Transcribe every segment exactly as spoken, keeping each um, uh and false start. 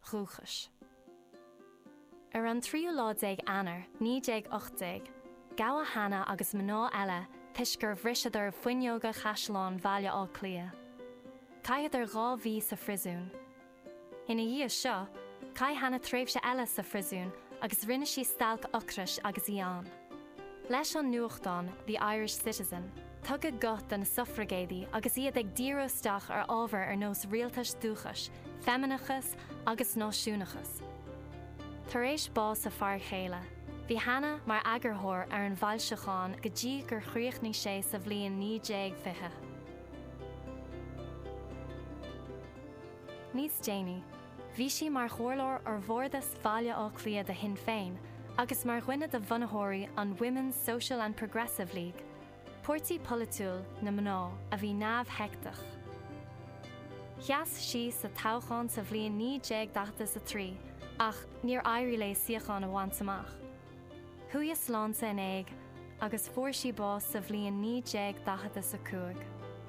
rúchas. Ar an tríú láidéag anar, nídéag ochtéag, gá a Hannah agus mná eile tuisgur bhriseadar fuinneoga chaisleán bhaile á clia. Caiad ar gá bhí sa frisún. Ina dhíos seo, cai Hannah tréimhse eile sa frisún agus rinne sí stalc ocrais agus íán. Leis an nuachtán, The Irish Citizen, tugad got an suffragéidí agus iad ag dírósteach ar ábhar ar nós rialtas dúchas, feminachas agus náisiúnachas. Tar éis bá sa fear chéile, bhí Hannah mar agarthóir ar an bhailseáin go dtí gur chríochnaí sé sa bhliain nídéag fiche. Níos déanaí, bhí sí mar chomhlór ar bhórdas bhaile á clia de Sinn Féin agus mar ghuine de bhunaitheoirí an Women's Social and Progressive League, Pórtaí politúil na mná a bhí námh heicteach. Cheas sí sa toghcháin sa bhliain nídéag data sa trí, ach níor éirí le siocháin a bhaint amach. Thuas slánsa in éig, agus fuair sí bás sa bhliain nídéag data sa cúig.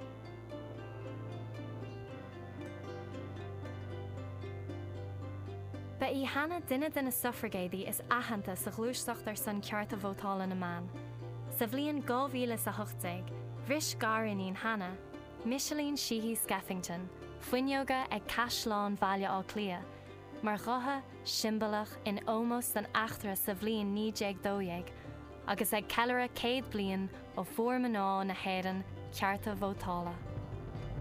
Ba í Hannah duine den na suffragéidí is aitheanta sa glúisteachtar san cearta vótála na man. Sa bhliain dhá mhíle sa hochtéig, bhris garíonn Hannah, Micheline Sheehy Skeffington, fuinneoga ag caisleán bhaile á clia, mar gotha simballach in ómos an achtra sa bhliain nídéag dóéag, agus ag ceilire céad bliain ó fuair mná na héireann cearta vótála.